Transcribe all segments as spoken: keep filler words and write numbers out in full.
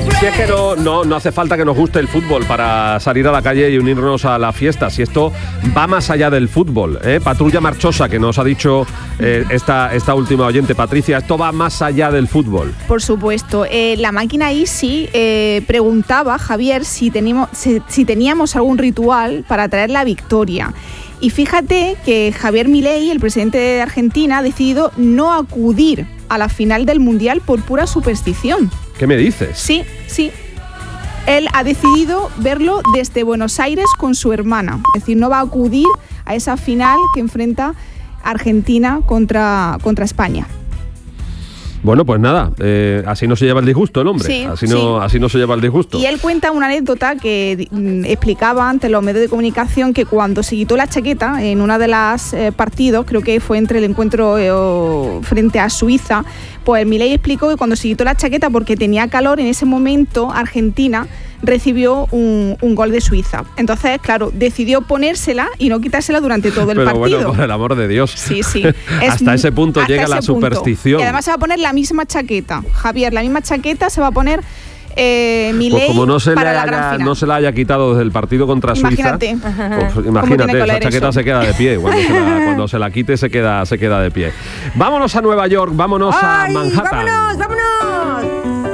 Si es que no, no, no hace falta que nos guste el fútbol para salir a la calle y unirnos a la fiesta. Si esto va más allá del fútbol, ¿eh? Patrulla Marchosa, que nos ha dicho eh, esta, esta última oyente, Patricia, esto va más allá del fútbol. Por supuesto. Eh, la máquina Easy eh, preguntaba, Javier, si teníamos, si, si teníamos algún ritual para traer la victoria. Y fíjate que Javier Milei, el presidente de Argentina, ha decidido no acudir a la final del Mundial por pura superstición. ¿Qué me dices? Sí, sí. Él ha decidido verlo desde Buenos Aires con su hermana. Es decir, no va a acudir a esa final que enfrenta Argentina contra, contra España. Bueno, pues nada, eh, así no se lleva el disgusto el hombre, sí, así, no, sí. así no se lleva el disgusto. Y él cuenta una anécdota que mm, explicaba ante los medios de comunicación que cuando se quitó la chaqueta en una de las eh, partidos, creo que fue entre el encuentro eh, frente a Suiza, pues Milei explicó que cuando se quitó la chaqueta porque tenía calor, en ese momento Argentina recibió un, un gol de Suiza. Entonces, claro, decidió ponérsela y no quitársela durante todo el Pero partido. Bueno, por el amor de Dios. Sí, sí. Es hasta ese punto hasta llega ese la punto. superstición. Y además se va a poner la misma chaqueta. Javier, la misma chaqueta se va a poner eh, Milei pues como no se, para le la haya, gran final. no se la haya quitado desde el partido contra Imagínate. Suiza, pues imagínate, esa chaqueta eso? se queda de pie. Cuando se la, cuando se la quite se queda, se queda de pie. Vámonos a Nueva York, vámonos ¡Ay, a Manhattan. vámonos, vámonos!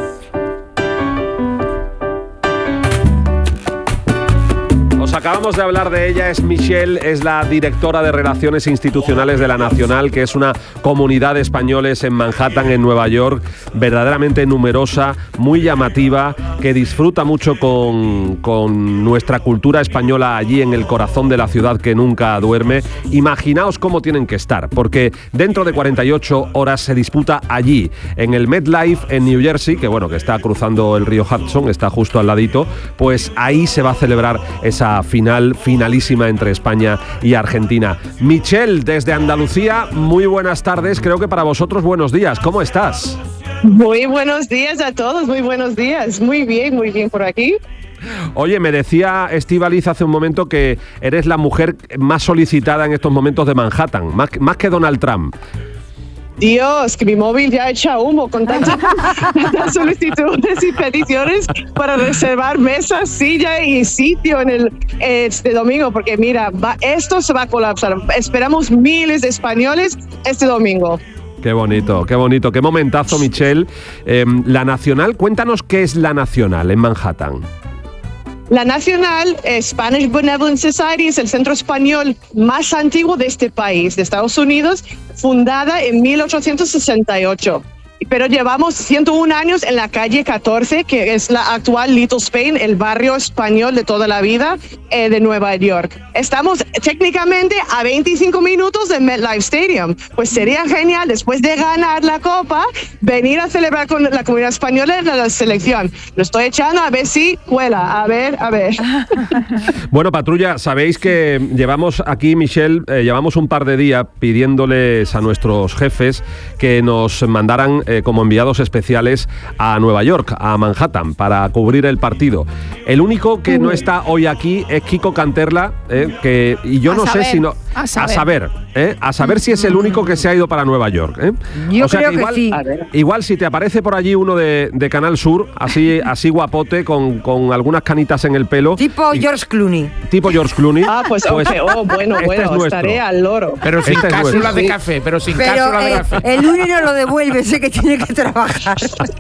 Os acabamos de hablar de ella, es Michelle, es la directora de Relaciones Institucionales de La Nacional, que es una comunidad de españoles en Manhattan, en Nueva York, verdaderamente numerosa, muy llamativa, que disfruta mucho con, con nuestra cultura española allí en el corazón de la ciudad que nunca duerme. Imaginaos cómo tienen que estar, porque dentro de cuarenta y ocho horas se disputa allí, en el MetLife en New Jersey, que bueno, que está cruzando el río Hudson, está justo al ladito, pues ahí se va a celebrar esa final, finalísima entre España y Argentina. Michelle, desde Andalucía, muy buenas tardes, creo que para vosotros buenos días, ¿cómo estás? Muy buenos días a todos, muy buenos días, muy bien, muy bien por aquí. Oye, me decía Estíbaliz hace un momento que eres la mujer más solicitada en estos momentos de Manhattan, más, más que Donald Trump. Dios, que mi móvil ya echa humo con tantas, tantas solicitudes y peticiones para reservar mesas, silla y sitio en el este domingo, porque mira, va, esto se va a colapsar. Esperamos miles de españoles este domingo. Qué bonito, qué bonito, qué momentazo, Michelle. Eh, la Nacional, cuéntanos qué es La Nacional en Manhattan. La Nacional Spanish Benevolent Society es el centro español más antiguo de este país, de Estados Unidos, fundada en mil ochocientos sesenta y ocho. Pero llevamos ciento un años en la calle catorce, que es la actual Little Spain, el barrio español de toda la vida eh, de Nueva York. Estamos técnicamente a veinticinco minutos del MetLife Stadium. Pues sería genial, después de ganar la Copa, venir a celebrar con la comunidad española en la selección. Lo estoy echando a ver si cuela, a ver, a ver. Bueno, Patrulla, sabéis que llevamos aquí, Michelle, eh, llevamos un par de días pidiéndoles a nuestros jefes que nos mandaran eh, como enviados especiales a Nueva York, a Manhattan, para cubrir el partido. El único que no está hoy aquí es Kiko Canterla, eh, que, y yo A no saber, sé si no... a saber. A saber, eh, a saber si es el único que se ha ido para Nueva York. Eh. Yo o sea creo que que igual, sí. igual si te aparece por allí uno de, de Canal Sur, así, así guapote, con, con algunas canitas en el pelo. Tipo y, George Clooney. Tipo George Clooney. Ah, pues, pues okay. oh, bueno, este bueno, es nuestro. estaré al loro. Pero sin Este es cápsulas nuestro. de café, pero sin Pero cápsulas de eh, café. el lunes no lo devuelve, sé que tiene que trabajar.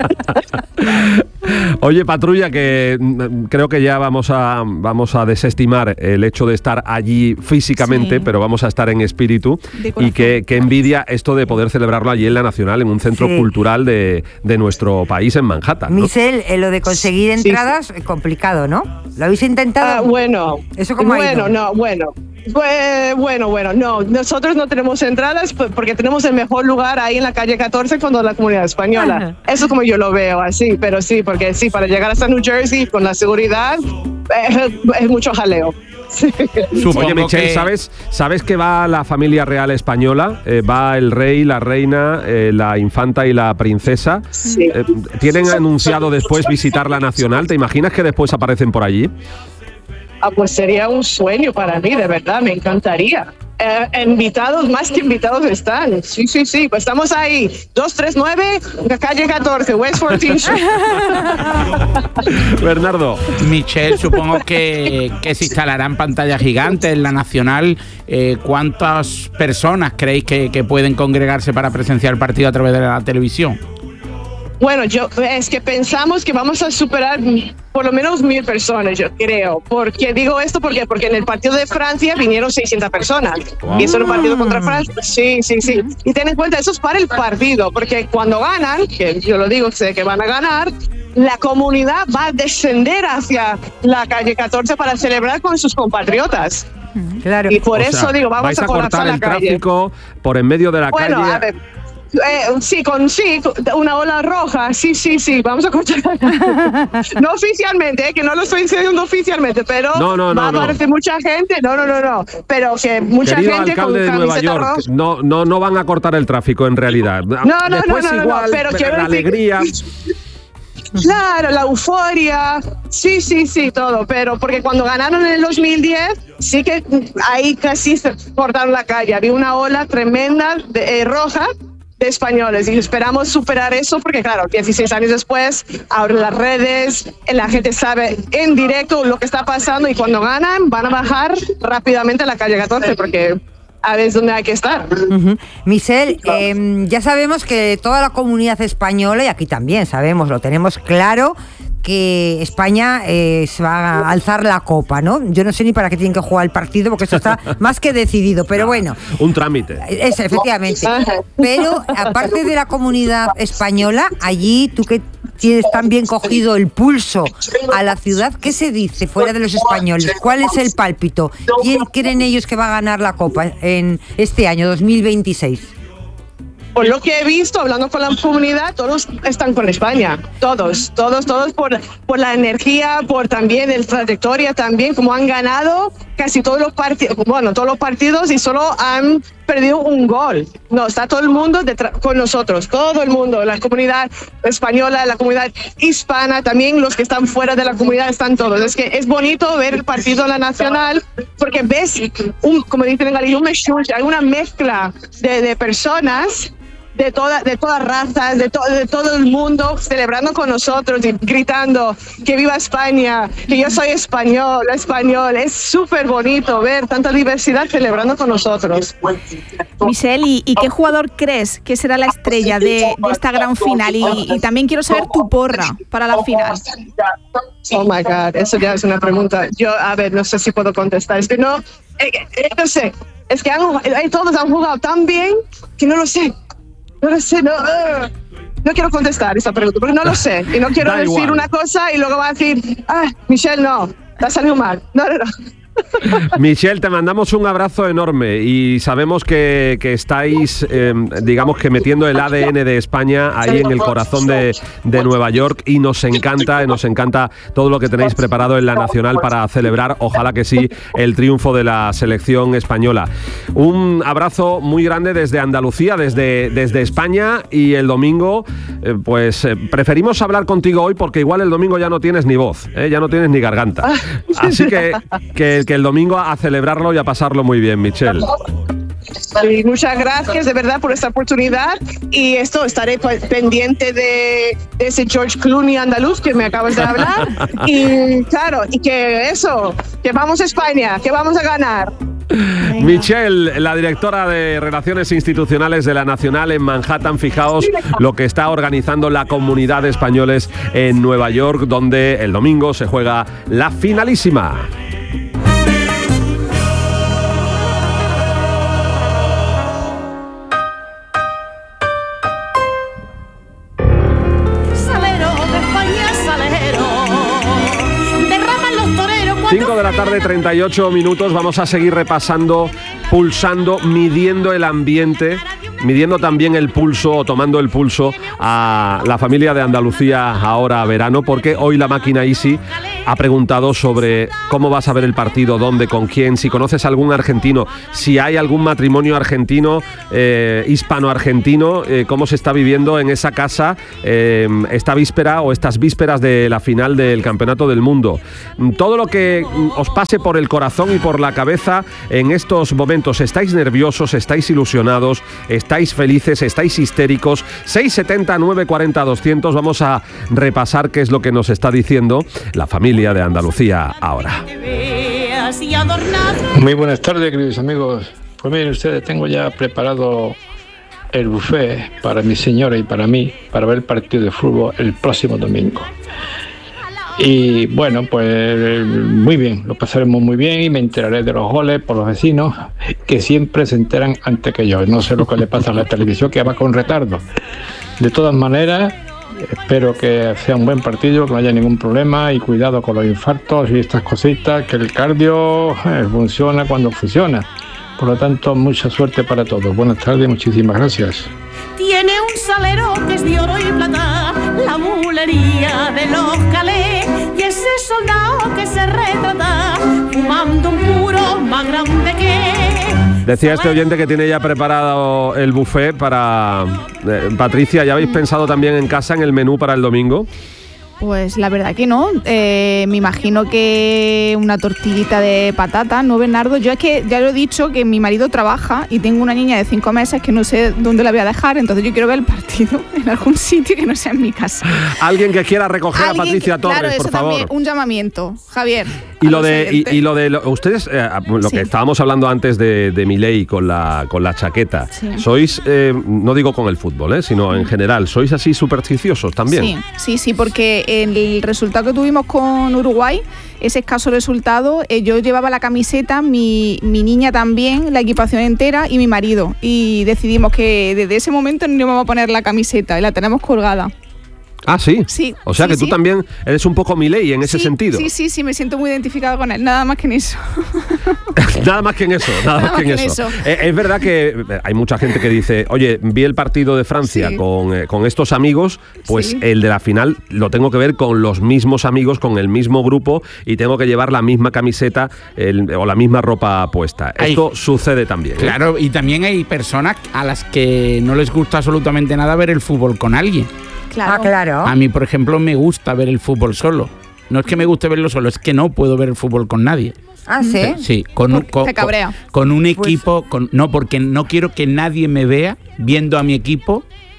Oye, Patrulla, que mm, creo que ya vamos a, vamos a desestimar el hecho de estar allí físicamente, Sí. pero vamos a estar en espíritu. De Y corazón. que, que envidia esto de poder celebrarlo allí en la Nacional, en un centro Sí. cultural de, de nuestro país, en Manhattan, ¿no? Michelle, eh, lo de conseguir entradas es complicado, ¿no? ¿Lo habéis intentado? Ah, bueno, ¿Eso cómo ha bueno, ido? no, bueno. Bue- Bueno, bueno, no, nosotros no tenemos entradas p- porque tenemos el mejor lugar ahí en la calle catorce con la comunidad española. Eso como yo lo veo así, pero sí, porque sí, para llegar hasta New Jersey con la seguridad eh, es mucho jaleo. Sí. Supongo Oye, Michelle, que- ¿sabes, ¿sabes que va la familia real española? Eh, va el rey, la reina, eh, la infanta y la princesa. Sí. Eh, ¿Tienen anunciado después visitar la Nacional? ¿Te imaginas que después aparecen por allí? Ah, pues sería un sueño para mí, de verdad, me encantaría. Eh, invitados, más que invitados están. Sí, sí, sí, pues estamos ahí. dos tres nueve, calle catorce, West catorce Street. Bernardo. Michelle, supongo que, que se instalarán pantallas gigantes en la Nacional. Eh, ¿Cuántas personas creéis que, que pueden congregarse para presenciar el partido a través de la televisión? Bueno, yo es que pensamos que vamos a superar por lo menos mil personas, yo creo. ¿Por qué digo esto? Porque, porque en el partido de Francia vinieron seiscientas personas. Wow. Y eso era un partido contra Francia. Sí, sí, sí. Y ten en cuenta, eso es para el partido, porque cuando ganan, que yo lo digo, sé que van a ganar, la comunidad va a descender hacia la calle catorce para celebrar con sus compatriotas. Claro. Y por o eso sea, digo, vamos a, a colapsar cortar la el calle. Tráfico por en medio de la bueno, calle. A ver, Eh, sí, con sí, una ola roja, sí, sí, sí, vamos a cortar. No oficialmente, eh, que no lo estoy diciendo oficialmente, pero no, no, no, va a aparecer no. mucha gente, no, no, no, no, pero que mucha Querido gente alcalde con de Nueva York, roja. No, no, no van a cortar el tráfico en realidad. No, no, Después no, no, igual, no, pero la quiero alegría. Decir, claro, la euforia, sí, sí, sí, todo, pero porque cuando ganaron en el dos mil diez, sí que ahí casi se cortaron la calle, había una ola tremenda de, eh, roja de españoles y esperamos superar eso porque claro, dieciséis años después, ahora las redes, la gente sabe en directo lo que está pasando y cuando ganan van a bajar rápidamente a la calle catorce porque a ver dónde hay que estar. Uh-huh. Michelle, eh, ya sabemos que toda la comunidad española, y aquí también sabemos, lo tenemos claro, que España eh, se va a alzar la copa, ¿no? Yo no sé ni para qué tienen que jugar el partido, porque eso está más que decidido, pero bueno. Un trámite. Es, efectivamente. Pero aparte de la comunidad española, allí tú que tienes tan bien cogido el pulso a la ciudad, ¿qué se dice fuera de los españoles? ¿Cuál es el pálpito? ¿Quién creen ellos que va a ganar la copa en este año dos mil veintiséis? Por lo que he visto, hablando con la comunidad, todos están con España, todos, todos, todos por, por la energía, por también la trayectoria, también como han ganado casi todos los partidos, bueno, todos los partidos y solo han perdido un gol. No, está todo el mundo detrás, con nosotros, todo el mundo, la comunidad española, la comunidad hispana, también los que están fuera de la comunidad están todos. Es que es bonito ver el partido de la Nacional porque ves, un, como dicen en Galicia, un meshunch, hay una mezcla de, de personas de toda, de todas razas, de, to, de todo el mundo celebrando con nosotros y gritando que viva España, que yo soy español, español. Es súper bonito ver tanta diversidad celebrando con nosotros. Michelle, ¿y, y qué jugador crees que será la estrella de, de esta gran final? Y, y también quiero saber tu porra para la final. Oh my God, eso ya es una pregunta. Yo, a ver, no sé si puedo contestar. Es que no, eh, eh, no sé. Es que han, eh, todos han jugado tan bien que no lo sé. No lo sé, no, uh, no quiero contestar esa pregunta, porque no lo sé. Y no quiero decir igual una cosa y luego va a decir, ah, Michelle, no, te ha salido mal. No, no, no. Michelle, te mandamos un abrazo enorme y sabemos que, que estáis, eh, digamos que metiendo el A D N de España ahí en el corazón de, de Nueva York y nos encanta, nos encanta todo lo que tenéis preparado en la Nacional para celebrar, ojalá que sí, el triunfo de la selección española. Un abrazo muy grande desde Andalucía, desde, desde España y el domingo, eh, pues eh, preferimos hablar contigo hoy porque igual el domingo ya no tienes ni voz, eh, ya no tienes ni garganta. Así que, que que el domingo a celebrarlo y a pasarlo muy bien, Michelle. Sí, muchas gracias de verdad por esta oportunidad y esto estaré pendiente de, de ese George Clooney andaluz que me acabas de hablar y claro, y que eso, que vamos a España, que vamos a ganar. Venga. Michelle, la directora de Relaciones Institucionales de la Nacional en Manhattan, fijaos lo que está organizando la comunidad de españoles en Nueva York, donde el domingo se juega la finalísima. cinco de la tarde, treinta y ocho minutos. Vamos a seguir repasando, pulsando, midiendo el ambiente, midiendo también el pulso o tomando el pulso a la familia de Andalucía ahora verano, porque hoy la máquina Easy ha preguntado sobre cómo vas a ver el partido, dónde, con quién, si conoces algún argentino, si hay algún matrimonio argentino, eh, hispano-argentino, eh, cómo se está viviendo en esa casa eh, esta víspera o estas vísperas de la final del Campeonato del Mundo. Todo lo que os pase por el corazón y por la cabeza en estos momentos. ¿Estáis nerviosos? ¿Estáis ilusionados? ¿Estáis felices? ¿Estáis histéricos? seis setenta, nueve cuarenta, doscientos. Vamos a repasar qué es lo que nos está diciendo la familia de Andalucía ahora. Muy buenas tardes, queridos amigos. Pues miren ustedes, tengo ya preparado el buffet para mi señora y para mí para ver el partido de fútbol el próximo domingo. Y bueno, pues muy bien, lo pasaremos muy bien y me enteraré de los goles por los vecinos, que siempre se enteran antes que yo. No sé lo que le pasa a la televisión, que va con retardo. De todas maneras, espero que sea un buen partido, que no haya ningún problema, y cuidado con los infartos y estas cositas, que el cardio eh, funciona cuando funciona. Por lo tanto, mucha suerte para todos. Buenas tardes, muchísimas gracias. Tiene un salero que es de oro y plata, la mulería de los calés, y ese soldado que se retrata fumando un puro más grande que... Decía este oyente que tiene ya preparado el buffet para... Eh, Patricia, ¿ya habéis pensado también en casa en el menú para el domingo? Pues la verdad que no. Eh, me imagino que una tortillita de patata, ¿no, Bernardo? Yo es que ya lo he dicho, que mi marido trabaja y tengo una niña de cinco meses que no sé dónde la voy a dejar, entonces yo quiero ver el partido en algún sitio que no sea en mi casa. Alguien que quiera recoger a Patricia que, Torres, claro, por eso favor. También, un llamamiento, Javier. Y lo de y, y lo de lo, ustedes, eh, lo sí. que estábamos hablando antes de, de Milei con la con la chaqueta. Sí. Sois, eh, no digo con el fútbol, eh, sino en general, sois así supersticiosos también. Sí, sí, sí, porque el resultado que tuvimos con Uruguay, ese escaso resultado, eh, yo llevaba la camiseta, mi, mi niña también, la equipación entera y mi marido. Y decidimos que desde ese momento no íbamos a poner la camiseta y la tenemos colgada. Ah, ¿sí? Sí. O sea sí, que tú sí. también eres un poco Milei en ese sí, sentido. Sí, sí, sí, me siento muy identificada con él, nada más que en eso. Nada más que en eso, nada, nada más que en eso. eso. Eh, es verdad que hay mucha gente que dice, oye, vi el partido de Francia sí. con, eh, con estos amigos, pues sí. el de la final lo tengo que ver con los mismos amigos, con el mismo grupo, y tengo que llevar la misma camiseta el, o la misma ropa puesta. Hay, Esto sucede también. Claro, ¿eh? Y también hay personas a las que no les gusta absolutamente nada ver el fútbol con alguien. Claro. Ah, claro. A mí, por ejemplo, me gusta ver el fútbol solo. No es que me guste verlo solo, es que no puedo ver el fútbol con nadie. Ah, ¿sí? Sí, con un, con, te cabrea. Con, con un equipo, pues... con, no, porque no quiero que nadie me vea viendo a mi equipo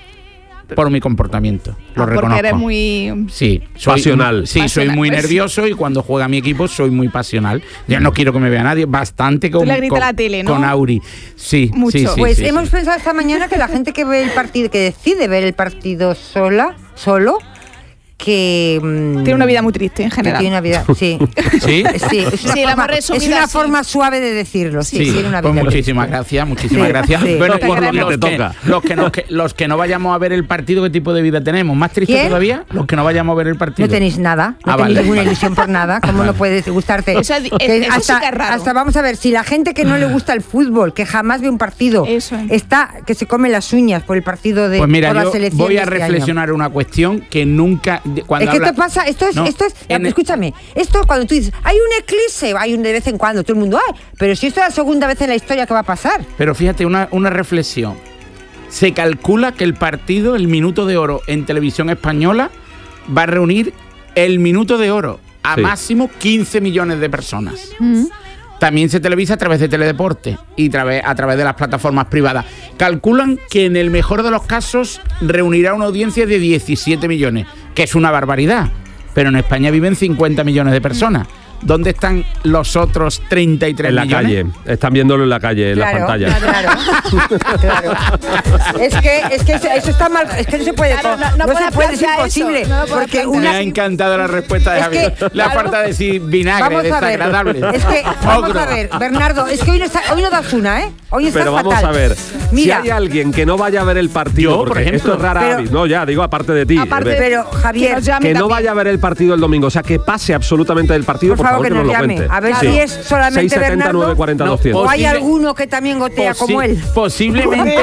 por mi comportamiento. Lo ah, reconozco. Porque eres muy... Sí, soy, pasional. Sí, pasional, soy muy pues. nervioso y cuando juega mi equipo soy muy pasional. Ya no quiero que me vea nadie, bastante con, Tú le gritas con, a la tele, ¿no? con Auri. Sí, Mucho. sí, sí. Pues sí, hemos sí. pensado esta mañana que la gente que ve el partido, que decide ver el partido sola, solo, que mmm, tiene una vida muy triste en general. Tiene una vida, sí. ¿Sí? Sí, es una, sí, forma, es es una así. forma suave de decirlo. Sí, Sí, tiene una pues vida muchísimas gracias, muchísimas sí, gracias. sí. Bueno, por lo que los, te que, toca. Los, que no, que, los que no vayamos a ver el partido, ¿qué tipo de vida tenemos? ¿Más triste ¿Quién? todavía? Los que no vayamos a ver el partido. No tenéis nada, no Ah, tenéis vale, ninguna vale. ilusión por nada. ¿Cómo no puede gustarte? Eso es- Que eso hasta, sí que es raro. hasta vamos a ver, si la gente que no le gusta el fútbol, que jamás ve un partido, Eso es. está que se come las uñas por el partido de Pues mira, por la yo selección voy de a este reflexionar una cuestión que nunca... Cuando Es que habla- esto pasa, esto es, No, esto es, en el- escúchame, esto cuando tú dices, hay un eclipse, hay un de vez en cuando, todo el mundo, ay, pero si esto es la segunda vez en la historia que va a pasar. Pero fíjate, una, una reflexión. Se calcula que el partido, el Minuto de Oro en televisión española, va a reunir el Minuto de Oro a Sí. máximo quince millones de personas. Mm. También se televisa a través de Teledeporte y tra- a través de las plataformas privadas. Calculan que en el mejor de los casos reunirá una audiencia de diecisiete millones, que es una barbaridad. Pero en España viven cincuenta millones de personas. ¿Dónde están los otros treinta y tres En la millones? calle, están viéndolo en la calle, en Claro, las pantallas. Claro, claro. Es que, es que eso está mal, es que no se puede, Claro, no, no- no no puedes se puede, es plantear imposible, eso, no lo puedes porque plantear. una Me ha encantado la respuesta de Es Javier. que, la claro. falta de decir vinagre, Vamos a ver, desagradable. es que, vamos Ogro. a ver, Bernardo, es que hoy no, está- hoy no das una, ¿eh? Hoy estás Pero vamos fatal. a ver, Mira, si hay alguien que no vaya a ver el partido, Yo, por porque ejemplo. esto es rara Pero- avis, no, ya, digo, aparte de ti, Aparte eh, de- pero Javier, que nos llame que no también. vaya a ver el partido el domingo, o sea, que pase absolutamente del partido, por por, favor, que nos nos lo llame, cuente. a ver Sí. si es solamente seis setenta, Bernardo nueve cuarenta, No, doscientos. o hay Posible- alguno que también gotea Posi- como él. Posiblemente,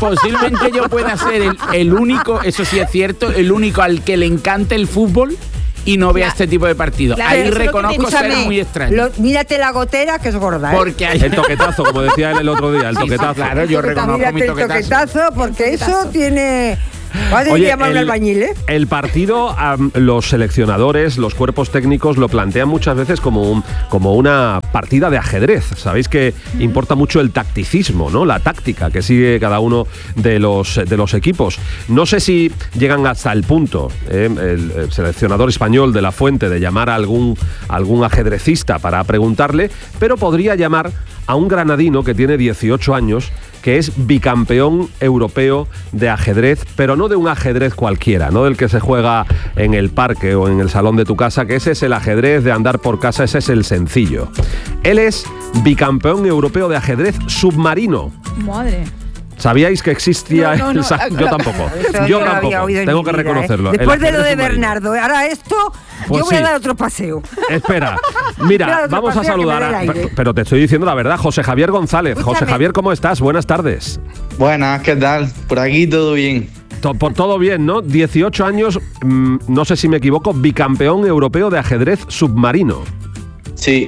posiblemente yo pueda ser el, el único, eso sí es cierto, el único al que le encanta el fútbol y no vea este tipo de partidos. Claro, Ahí eso es lo que reconozco te- ser Escúchame, muy extraño. lo- mírate la gotera, que es gorda, ¿eh? Porque hay... El toquetazo, como decía él el otro día, el Sí, sí, toquetazo. claro, yo reconozco Mírate mi el toquetazo. toquetazo, porque eso tiene... Vas a Oye, llamar a un el- albañil, ¿eh? El partido, am, los seleccionadores, los cuerpos técnicos lo plantean muchas veces como, un, como una partida de ajedrez. Sabéis que importa mucho el tacticismo, ¿no? La táctica que sigue cada uno de los, de los equipos. No sé si llegan hasta el punto, ¿eh? el, el seleccionador español de La Fuente, de llamar a algún, algún ajedrecista para preguntarle, pero podría llamar a un granadino que tiene dieciocho años, que es bicampeón europeo de ajedrez, pero no de un ajedrez cualquiera, no del que se juega en el parque o en el salón de tu casa, que ese es el ajedrez de andar por casa, ese es el sencillo. Él es bicampeón europeo de ajedrez submarino. Madre. ¿Sabíais que existía No, no, no, el sa- Yo tampoco. Eso Yo no lo había tampoco. oído en Tengo mi que vida, ¿eh? reconocerlo. El Después de lo ajedrez de submarino. Bernardo, ahora esto, Pues yo voy sí. a dar otro paseo. Espera, Voy a mira, dar otro vamos a paseo que me saludar dé a... el aire. Pero te estoy diciendo la verdad, José Javier González. José Escúchame. Javier, ¿cómo estás? Buenas tardes. Buenas, ¿qué tal? Por aquí todo bien. To- Por todo bien, ¿no? dieciocho años, mm, no sé si me equivoco, bicampeón europeo de ajedrez submarino. Sí,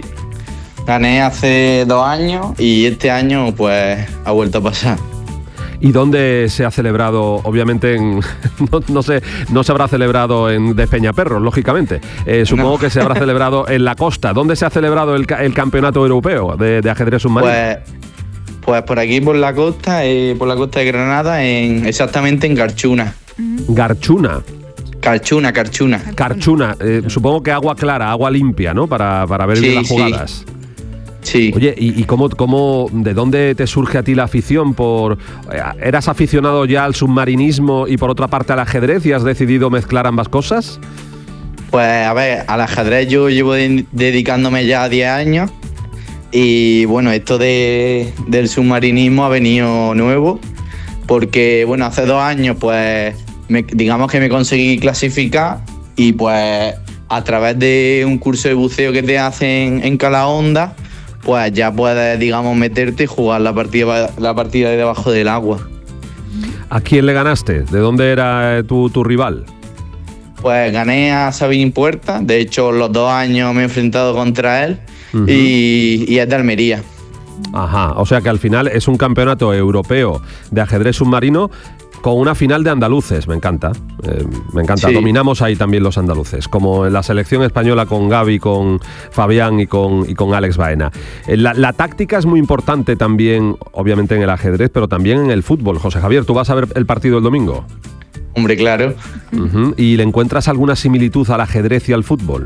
gané hace dos años y este año pues ha vuelto a pasar. ¿Y dónde se ha celebrado? Obviamente, en, no, no sé, no se habrá celebrado en Despeñaperros, lógicamente. Eh, supongo No. que se habrá celebrado en la costa. ¿Dónde se ha celebrado el, ca- el campeonato europeo de, de ajedrez submarino? Pues, pues por aquí por la costa, eh, por la costa de Granada, en, exactamente en Carchuna. Garchuna. Carchuna, Carchuna. Carchuna. Eh, supongo que agua clara, agua limpia, ¿no? Para, para ver Sí, bien las sí. jugadas. Sí. Oye, ¿y, y cómo, cómo, de dónde te surge a ti la afición? Por, ¿Eras aficionado ya al submarinismo y por otra parte al ajedrez y has decidido mezclar ambas cosas? Pues a ver, al ajedrez yo llevo de- dedicándome ya diez años y bueno, esto de, del submarinismo ha venido nuevo porque bueno, hace dos años pues me- digamos que me conseguí clasificar y pues a través de un curso de buceo que te hacen en Calahonda pues ya puedes digamos meterte y jugar la partida, la partida de debajo del agua. ¿A quién le ganaste? ¿De dónde era eh, tu, tu rival? Pues gané a Sabín Puerta, de hecho los dos años me he enfrentado contra él Ujú. y, y es de Almería. Ajá, o sea que al final es un campeonato europeo de ajedrez submarino con una final de andaluces, me encanta, eh, me encanta, Sí. dominamos ahí también los andaluces, como en la selección española con Gaby, con Fabián y con, y con Alex Baena. Eh, La, la táctica es muy importante también, obviamente en el ajedrez, pero también en el fútbol. José Javier, ¿tú vas a ver el partido el domingo? Hombre, claro. Ujú. ¿Y le encuentras alguna similitud al ajedrez y al fútbol?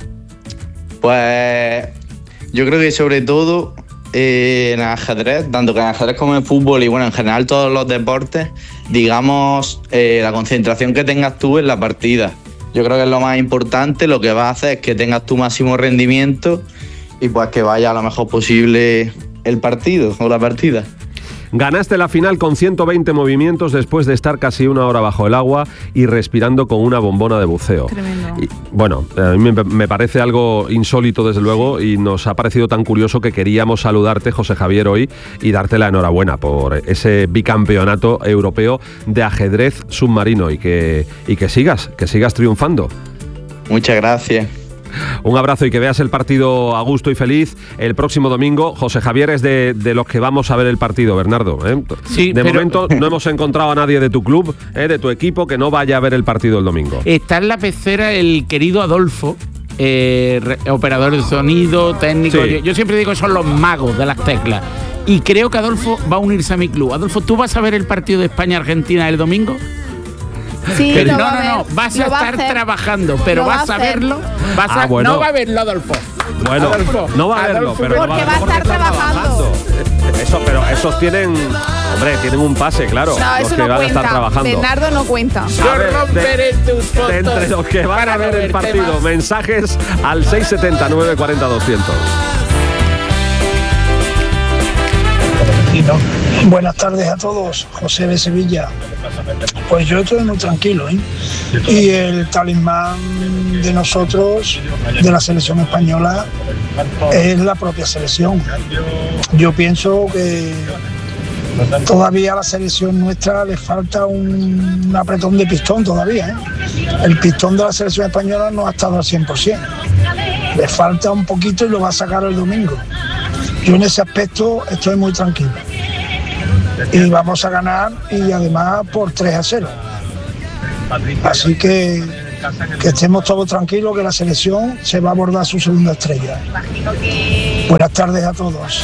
Pues yo creo que sobre todo eh, en el ajedrez, tanto que en el ajedrez como en el fútbol y bueno, en general todos los deportes, digamos, eh, la concentración que tengas tú en la partida. Yo creo que es lo más importante, lo que vas a hacer es que tengas tu máximo rendimiento y pues que vaya lo mejor posible el partido o la partida. Ganaste la final con ciento veinte movimientos después de estar casi una hora bajo el agua y respirando con una bombona de buceo. Tremendo. Y, bueno, a mí me, me parece algo insólito desde luego y nos ha parecido tan curioso que queríamos saludarte, José Javier, hoy y darte la enhorabuena por ese bicampeonato europeo de ajedrez submarino y que, y que sigas, que sigas triunfando. Muchas gracias. Un abrazo y que veas el partido a gusto y feliz el próximo domingo. José Javier es de, de los que vamos a ver el partido, Bernardo, ¿eh? Sí, de pero- momento no hemos encontrado a nadie de tu club, ¿eh? de tu equipo, que no vaya a ver el partido el domingo. Está en la pecera el querido Adolfo, eh, re- operador de sonido, técnico. Sí. Yo, yo siempre digo que son los magos de las teclas. Y creo que Adolfo va a unirse a mi club. Adolfo, ¿tú vas a ver el partido de España-Argentina el domingo? Sí, Que- lo no, va a no, ver, no, vas a lo va estar hacer. trabajando, pero Lo va vas a a hacer. verlo. Vas Ah, a, bueno. No va a verlo, Adolfo. Bueno, Adolfo, no va a verlo, Adolfo, pero lo Porque va a estar trabajando. Eso, pero esos tienen, hombre, tienen un pase, claro. No, los eso que no van a estar cuenta. trabajando. Bernardo no cuenta. Yo A ver, romperé tus fotos. De entre los que van para a ver el verte partido, más. mensajes al seis setenta y nueve cuarenta doscientos. Buenas tardes a todos, José de Sevilla. Pues yo estoy muy tranquilo, ¿eh? Y el talismán de nosotros, de la selección española, es la propia selección. Yo pienso que todavía a la selección nuestra le falta un, un apretón de pistón todavía, ¿eh? El pistón de la selección española no ha estado al cien por ciento. Le falta un poquito y lo va a sacar el domingo. Yo en ese aspecto estoy muy tranquilo. Y vamos a ganar, y además por tres a cero. Así que que estemos todos tranquilos, que la selección se va a abordar su segunda estrella. Buenas tardes a todos.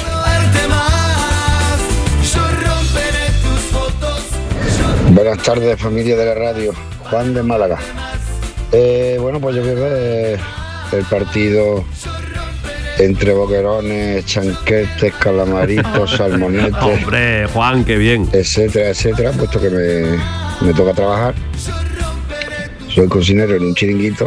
Buenas tardes, familia de la radio. Juan de Málaga. Eh, bueno, pues yo quiero ver el partido entre boquerones, chanquetes, calamaritos, salmonetes. Hombre, Juan, qué bien. Etcétera, etcétera, puesto que me, me toca trabajar. Soy cocinero en un chiringuito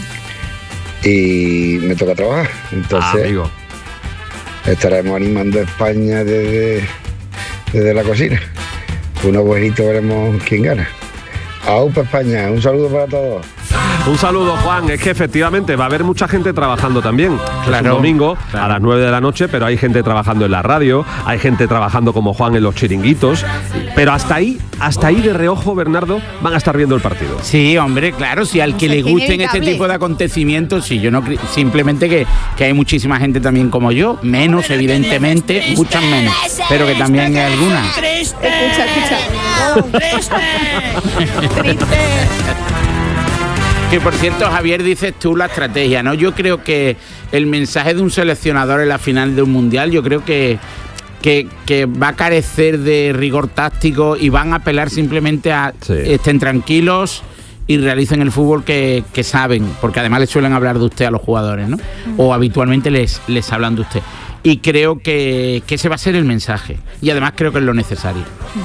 y me toca trabajar. Entonces, ah, amigo. estaremos animando a España desde, desde la cocina. Unos buenitos, veremos quién gana. ¡Aupa España! Un saludo para todos. Un saludo, Juan. Es que efectivamente va a haber mucha gente trabajando también. Claro, es un domingo claro. a las nueve de la noche, pero hay gente trabajando en la radio, hay gente trabajando como Juan en los chiringuitos. Pero hasta ahí, hasta ahí de reojo, Bernardo, van a estar viendo el partido. Sí, hombre, claro, si al que le gusten este tipo de acontecimientos, sí, yo no simplemente que, que hay muchísima gente también como yo, menos evidentemente, muchas menos, pero que también hay algunas. Escucha, escucha. Triste. Que por cierto, Javier, dices tú la estrategia, ¿no? Yo creo que el mensaje de un seleccionador en la final de un mundial, yo creo que, que, que va a carecer de rigor táctico y van a apelar simplemente a sí. estén tranquilos y realicen el fútbol que, que saben, porque además les suelen hablar de usted a los jugadores, ¿no? O habitualmente les, les hablan de usted. Y creo que, que ese va a ser el mensaje. Y además creo que es lo necesario.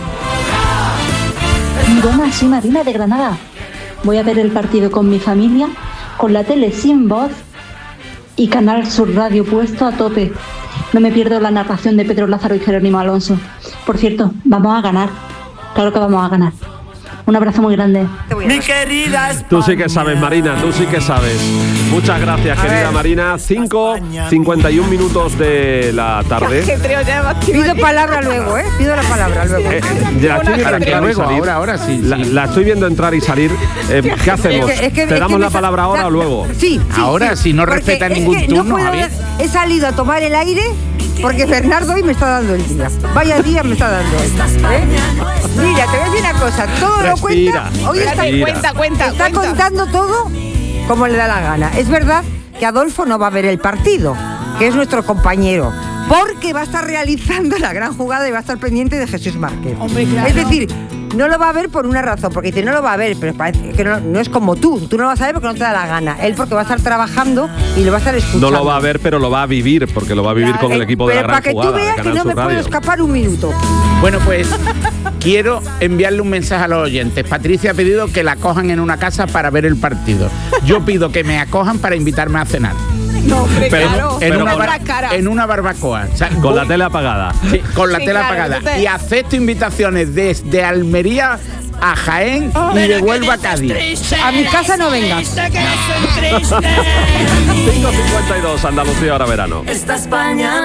Buenas, soy Marina de Granada. Voy a ver el partido con mi familia, con la tele sin voz y Canal Sur Radio puesto a tope. No me pierdo la narración de Pedro Lázaro y Jerónimo Alonso. Por cierto, vamos a ganar. Claro que vamos a ganar. Un abrazo muy grande. Mi querida España. Tú sí que sabes, Marina, tú sí que sabes. Muchas gracias, a querida ver. Marina. cinco cincuenta y un minutos de la tarde. Pido palabra luego, ¿eh? Pido la palabra luego. Eh, la estoy viendo entrar y salir. Ahora, ahora sí, la, sí. la estoy viendo entrar y salir. Eh, ¿Qué hacemos? Es que, es que, ¿Te damos es que la palabra ahora la, o luego? Sí, sí ahora, sí, si no respeta ningún es que turno, no puedo, he salido a tomar el aire porque Bernardo hoy me está dando el día. Vaya día me está dando. ¿Eh? Mira, te voy a decir una cosa. Todo respira, lo cuenta. Hoy está, cuenta, cuenta, está cuenta. contando todo como le da la gana. Es verdad que Adolfo no va a ver el partido, que es nuestro compañero, porque va a estar realizando la gran jugada y va a estar pendiente de Jesús Márquez. Hombre, claro. Es decir, no lo va a ver por una razón, porque dice no lo va a ver, pero parece que no, no es como tú, tú no lo vas a ver porque no te da la gana. Él porque va a estar trabajando y lo va a estar escuchando. No lo va a ver, pero lo va a vivir, porque lo va a vivir claro, con el equipo de la gran jugada. Pero para que tú veas que no me puedo escapar un minuto. Bueno, pues quiero enviarle un mensaje a los oyentes. Patricia ha pedido que la acojan en una casa para ver el partido. Yo pido que me acojan para invitarme a cenar. No, hombre, pero, claro, en, pero una con bar, en una barbacoa. O sea, con voy, la tele apagada. Sí, con la sí, tele claro, apagada. Entonces... Y acepto invitaciones desde Almería a Jaén oh, y de Huelva a Cádiz. A mi casa no vengas. cinco cincuenta y dos, Andalucía ahora verano. Esta España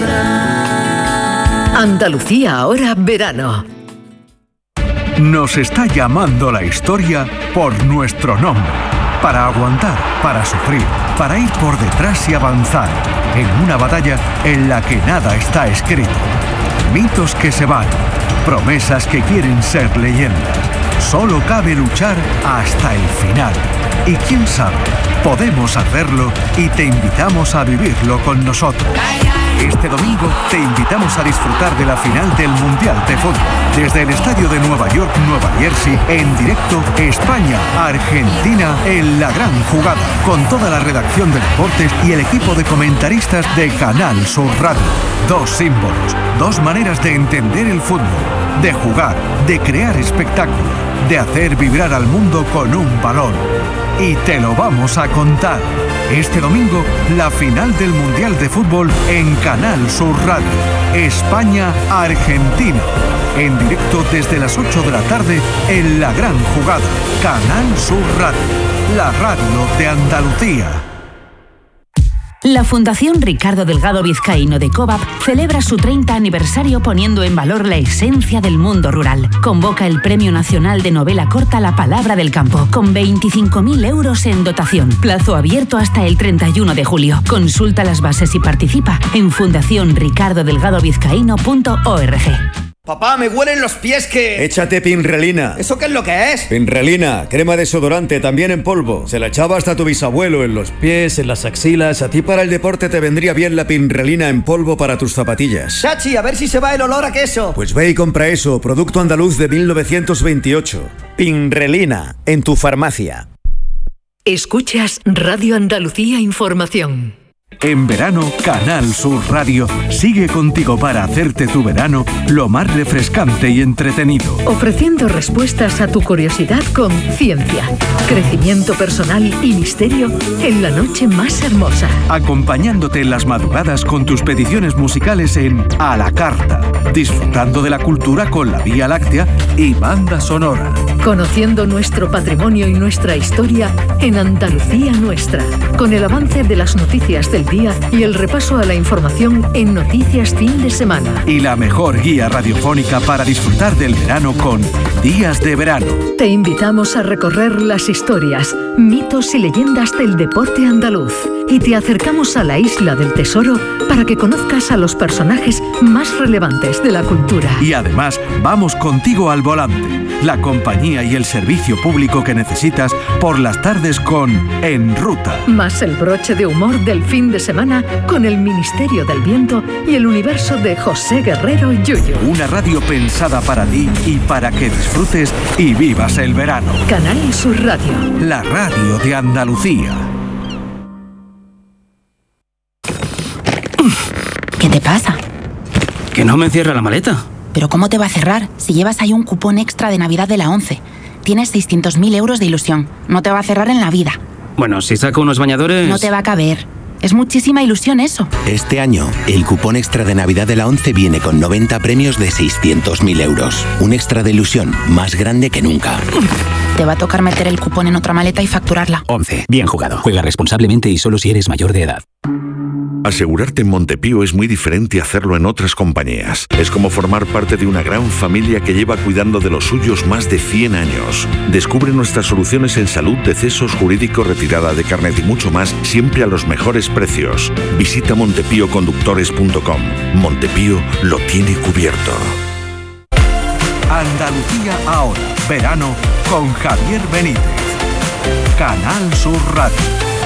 nuestra. Andalucía ahora verano. Nos está llamando la historia por nuestro nombre. Para aguantar, para sufrir, para ir por detrás y avanzar. En una batalla en la que nada está escrito. Mitos que se van. Promesas que quieren ser leyendas. Solo cabe luchar hasta el final. Y quién sabe, podemos hacerlo y te invitamos a vivirlo con nosotros. Este domingo te invitamos a disfrutar de la final del Mundial de Fútbol. Desde el estadio de Nueva York, Nueva Jersey, en directo España-Argentina en la gran jugada. Con toda la redacción de deportes y el equipo de comentaristas de Canal Sur Radio. Dos símbolos, dos maneras de entender el fútbol, de jugar, de crear espectáculo, de hacer vibrar al mundo con un balón. Y te lo vamos a contar. Este domingo, la final del Mundial de Fútbol en Canal Sur Radio. España-Argentina. En directo desde las ocho de la tarde en La Gran Jugada. Canal Sur Radio. La radio de Andalucía. La Fundación Ricardo Delgado Vizcaíno de COVAP celebra su treinta aniversario poniendo en valor la esencia del mundo rural. Convoca el Premio Nacional de Novela Corta La Palabra del Campo, con veinticinco mil euros en dotación. Plazo abierto hasta el treinta y uno de julio. Consulta las bases y participa en fundación ricardo delgado vizcaíno punto org. Papá, me huelen los pies que... Échate Pinrelina. ¿Eso qué es lo que es? Pinrelina, crema desodorante, también en polvo. Se la echaba hasta tu bisabuelo en los pies, en las axilas. A ti para el deporte te vendría bien la Pinrelina en polvo para tus zapatillas. Chachi, a ver si se va el olor a queso. Pues ve y compra eso, producto andaluz de mil novecientos veintiocho. Pinrelina, en tu farmacia. Escuchas Radio Andalucía Información. En verano, Canal Sur Radio sigue contigo para hacerte tu verano lo más refrescante y entretenido. Ofreciendo respuestas a tu curiosidad con ciencia, crecimiento personal y misterio en la noche más hermosa. Acompañándote en las madrugadas con tus peticiones musicales en A la Carta. Disfrutando de la cultura con la Vía Láctea y banda sonora. Conociendo nuestro patrimonio y nuestra historia en Andalucía Nuestra. Con el avance de las noticias del día y el repaso a la información en Noticias Fin de Semana. Y la mejor guía radiofónica para disfrutar del verano con Días de Verano. Te invitamos a recorrer las historias, mitos y leyendas del deporte andaluz. Y te acercamos a la Isla del Tesoro para que conozcas a los personajes más relevantes de la cultura. Y además, vamos contigo al volante. La compañía y el servicio público que necesitas por las tardes con En Ruta. Más el broche de humor del fin de semana con el Ministerio del Viento y el universo de José Guerrero Yuyu. Una radio pensada para ti y para que disfrutes y vivas el verano. Canal Sur Radio. La radio de Andalucía. ¿Qué te pasa? Que no me cierra la maleta. ¿Pero cómo te va a cerrar si llevas ahí un cupón extra de Navidad de la ONCE? Tienes seiscientos mil euros de ilusión. No te va a cerrar en la vida. Bueno, si saco unos bañadores... No te va a caber. Es muchísima ilusión eso. Este año, el cupón extra de Navidad de la ONCE viene con noventa premios de seiscientos mil euros. Un extra de ilusión más grande que nunca. Te va a tocar meter el cupón en otra maleta y facturarla. ONCE. Bien jugado. Juega responsablemente y solo si eres mayor de edad. Asegurarte en Montepío es muy diferente a hacerlo en otras compañías. Es como formar parte de una gran familia que lleva cuidando de los suyos más de cien años. Descubre nuestras soluciones en salud, decesos, jurídico, retirada de carnet y mucho más, siempre a los mejores precios. Visita montepío conductores punto com. Montepío lo tiene cubierto. Andalucía ahora, verano con Javier Benítez. Canal Sur Radio.